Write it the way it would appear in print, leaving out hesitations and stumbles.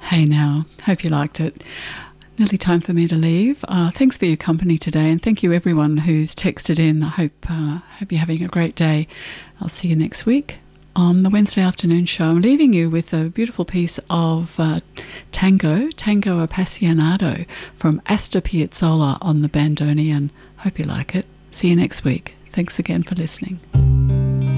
Hey now, hope you liked it. Nearly time for me to leave. Thanks for your company today, and thank you everyone who's texted in. I hope you're having a great day. I'll see you next week on the Wednesday afternoon show. I'm leaving you with a beautiful piece of Tango Appassionato from Astor Piazzolla on the bandoneon. Hope you like it. See you next week. Thanks again for listening.